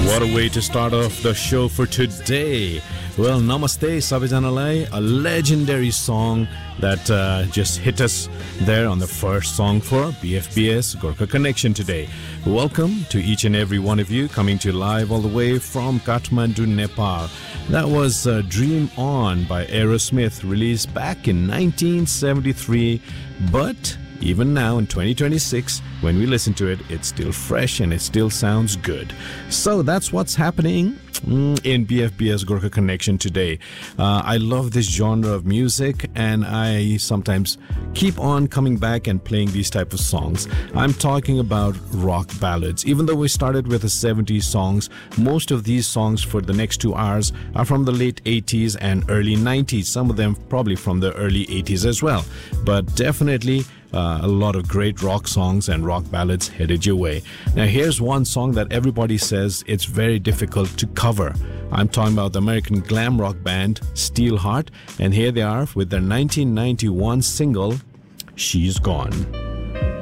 What a way to start off the show for today. Well, Namaste Sabijanalai, a legendary song that just hit us there on the first song for BFBS Gorkha Connection today. Welcome to each and every one of you coming to live all the way from Kathmandu, Nepal. That was Dream On by Aerosmith, released back in 1973, but even now in 2026, when we listen to it, it's still fresh and it still sounds good. So that's what's happening in BFBS Gorkha Connection today. I love this genre of music and I sometimes keep on coming back and playing these type of songs. I'm talking about rock ballads. Even though we started with the 70s songs, most of these songs for the next 2 hours are from the late 80s and early 90s. Some of them probably from the early 80s as well. But definitely a lot of great rock songs and rock ballads headed your way. Now here's one song that everybody says it's very difficult to cover. I'm talking about the American glam rock band Steelheart, and here they are with their 1991 single, She's Gone.